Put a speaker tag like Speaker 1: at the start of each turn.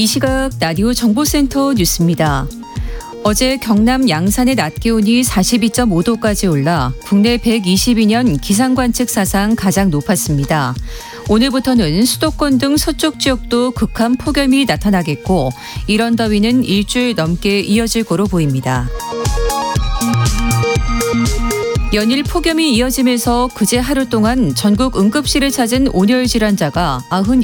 Speaker 1: 이 시각 라디오 정보센터 뉴스입니다. 어제 경남 양산의 낮 기온이 42.5도까지 올라 국내 122년 기상관측 사상 가장 높았습니다. 오늘부터는 수도권 등 서쪽 지역도 극한 폭염이 나타나겠고 이런 더위는 일주일 넘게 이어질 거로 보입니다. 연일 폭염이 이어지면서 그제 하루 동안 전국 응급실을 찾은 온열 질환자가